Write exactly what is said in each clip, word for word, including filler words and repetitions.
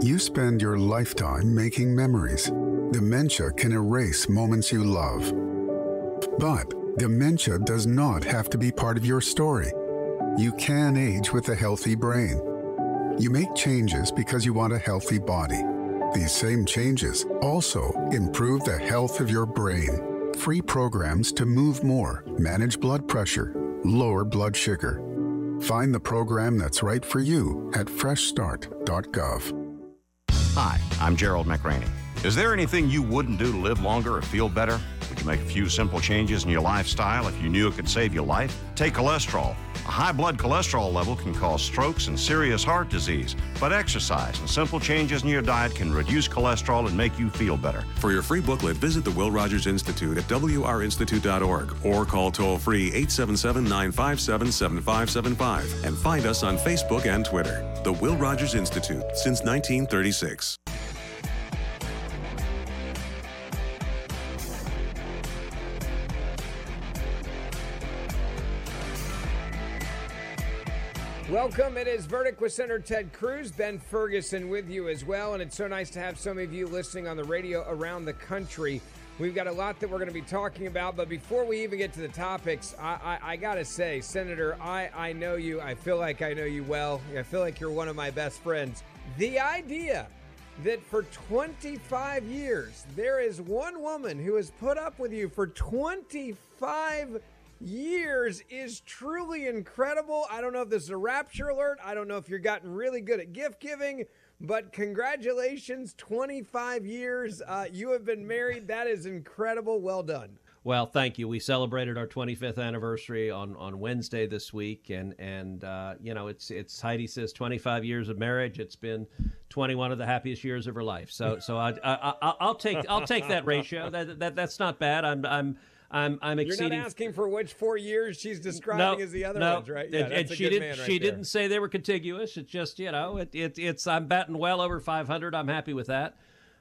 You spend your lifetime making memories. Dementia can erase moments you love. But dementia does not have to be part of your story. You can age with a healthy brain. You make changes because you want a healthy body. These same changes also improve the health of your brain. Free programs to move more, manage blood pressure, lower blood sugar. Find the program that's right for you at fresh start dot gov. Hi, I'm Gerald McRaney. Is there anything you wouldn't do to live longer or feel better? Would you make a few simple changes in your lifestyle if you knew it could save your life? Take cholesterol. A high blood cholesterol level can cause strokes and serious heart disease, but exercise and simple changes in your diet can reduce cholesterol and make you feel better. For your free booklet, visit the Will Rogers Institute at w r institute dot org or call toll-free eight seven seven, nine five seven, seven five seven five and find us on Facebook and Twitter. The Will Rogers Institute, since nineteen thirty-six. Welcome. It is Verdict with Senator Ted Cruz. Ben Ferguson with you as well. And it's so nice to have some of you listening on the radio around the country. We've got a lot that we're going to be talking about. But before we even get to the topics, I, I, I got to say, Senator, I, I know you. I feel like I know you well. I feel like you're one of my best friends. The idea that for twenty-five years, there is one woman who has put up with you for twenty-five years is truly incredible. I don't know if this is a rapture alert. I don't know if you're gotten really good at gift giving, but congratulations, twenty-five years. Uh, you have been married. That is incredible. Well done. Well, thank you. We celebrated our twenty-fifth anniversary on, on Wednesday this week, and and uh, you know, it's it's Heidi says twenty-five years of marriage. It's been twenty-one of the happiest years of her life. So so I, I, I I'll take I'll take that ratio. That that that's not bad. I'm I'm. I'm, I'm exceeding. You're not asking for which four years she's describing no, as the other no. ones, right? Yeah, and, that's and a she good didn't. man right she there. didn't say they were contiguous. It's just, you know, it, it it's. I'm batting well over five hundred. I'm happy with that.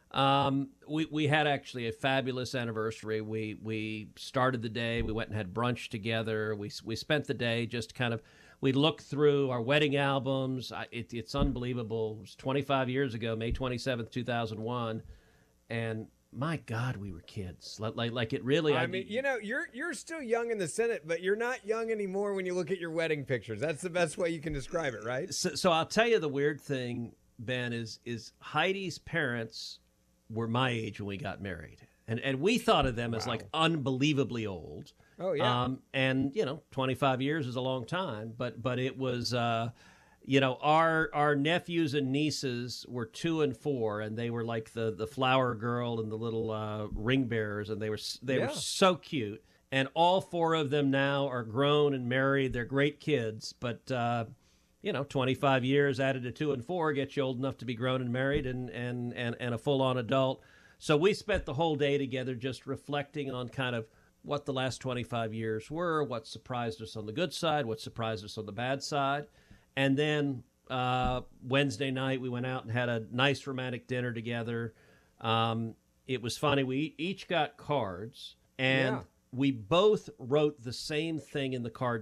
Um, we we had actually a fabulous anniversary. We we started the day. We went and had brunch together. We we spent the day just kind of. We looked through our wedding albums. I, it, it's unbelievable. It was twenty-five years ago, May twenty-seventh, two thousand one, and my God, we were kids. Like, like, like it really. I I mean, you know, you're you're still young in the Senate, but you're not young anymore when you look at your wedding pictures. That's the best way you can describe it, right? So, so I'll tell you the weird thing, Ben, is is Heidi's parents were my age when we got married, and and we thought of them wow. as like unbelievably old. Oh yeah. Um, and you know, twenty-five years is a long time, but but it was. Uh, You know, our our nephews and nieces were two and four, and they were like the, the flower girl and the little uh, ring bearers, and they were they yeah. were so cute. And all four of them now are grown and married. They're great kids, but uh, you know, twenty-five years added to two and four gets you old enough to be grown and married and and and, and a full on adult. So we spent the whole day together just reflecting on kind of what the last twenty-five years were, what surprised us on the good side, what surprised us on the bad side. And then uh, Wednesday night, we went out and had a nice romantic dinner together. Um, it was funny. We each got cards, and yeah. we both wrote the same thing in the card